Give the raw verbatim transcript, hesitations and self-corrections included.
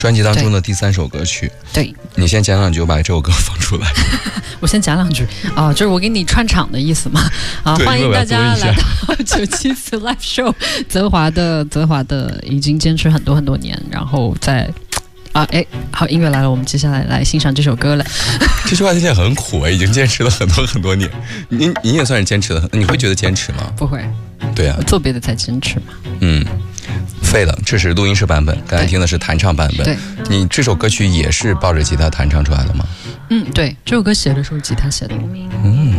专辑当中的第三首歌曲。 对， 你先讲两句，我把这首歌放出来。 我先讲两句啊，就是我给你串场的意思嘛。啊，欢迎大家来到九七四 Live Show。泽华的泽华的已经坚持很多很多年，然后在啊哎，好，音乐来了，我们接下来来欣赏这首歌了。 这句话听起来很苦哎，已经坚持了很多很多年。你你也算是坚持了，你会觉得坚持吗？ 不会。 对啊， 做别的才坚持嘛。 嗯。废了，这是录音室版本，刚才听的是弹唱版本。 对， 你这首歌曲也是抱着吉他弹唱出来的吗？ 嗯，对，这首歌写的时候吉他写的。 嗯。